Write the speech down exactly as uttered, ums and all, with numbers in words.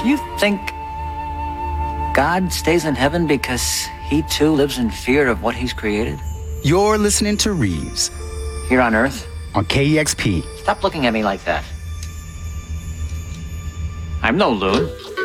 Do you think God stays in heaven because he too lives in fear of what he's created? You're listening to Reeves Here on Earth? on K E X P. Stop looking at me like that. I'm no loon.